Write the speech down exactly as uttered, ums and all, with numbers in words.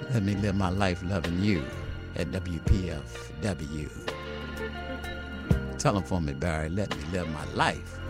Let me live my life loving you at W P F W. Tell them for me, Barry. Let me live my life